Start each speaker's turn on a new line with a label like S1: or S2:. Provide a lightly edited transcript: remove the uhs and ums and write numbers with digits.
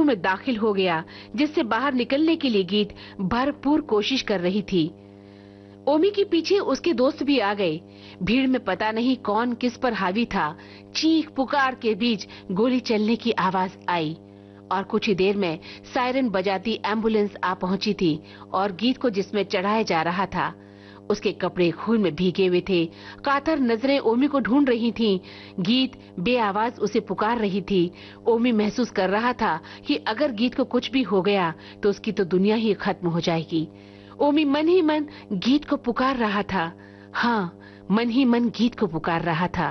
S1: में दाखिल हो गया, जिससे बाहर निकलने के लिए गीत भरपूर कोशिश कर रही थी। ओमी के पीछे उसके दोस्त भी आ गए। भीड़ में पता नहीं कौन किस पर हावी था। चीख पुकार के बीच गोली चलने की आवाज आई और कुछ ही देर में सायरन बजाती एम्बुलेंस आ पहुंची थी और गीत को जिसमें चढ़ाया जा रहा था। उसके कपड़े खून में भीगे हुए थे। कातर नजरें ओमी को ढूंढ रही थीं। गीत बेआवाज उसे पुकार रही थी। ओमी महसूस कर रहा था कि अगर गीत को कुछ भी हो गया तो उसकी तो दुनिया ही खत्म हो जाएगी। ओमी मन ही मन गीत को पुकार रहा था। हाँ, मन ही मन गीत को पुकार रहा था।